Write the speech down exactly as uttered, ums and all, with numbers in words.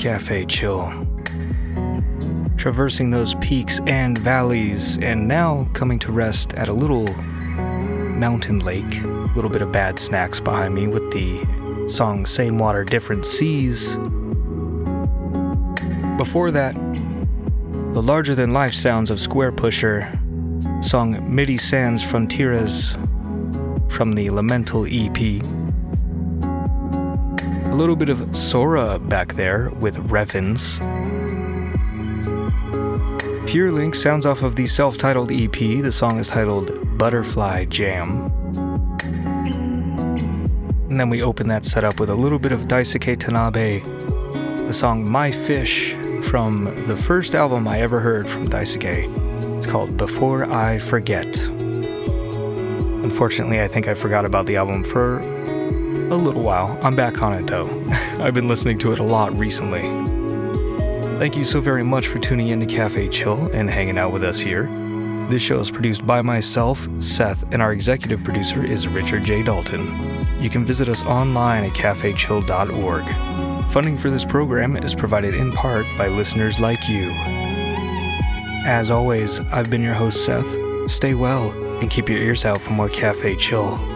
Cafe Chill. Traversing those peaks and valleys, and now coming to rest at a little mountain lake. A little bit of Bad Snacks behind me with the song Same Water, Different Seas. Before that, the larger-than-life sounds of Square Pusher, song Midi Sans Frontieras from the Elemental E P. A little bit of Sora back there with Revens. Pure Link sounds off of the self-titled E P. The song is titled Butterfly Jam. And then we open that set up with a little bit of Daisuke Tanabe, the song My Fish from the first album I ever heard from Daisuke. It's called Before I Forget. Unfortunately, I think I forgot about the album for a little while. I'm back on it though. I've been listening to it a lot recently. Thank you so very much for tuning in to Cafe Chill and hanging out with us here. This show is produced by myself, Seth, and our executive producer is Richard J. Dalton. You can visit us online at cafe chill dot org. Funding for this program is provided in part by listeners like you. As always, I've been your host, Seth. Stay well and keep your ears out for more Cafe Chill.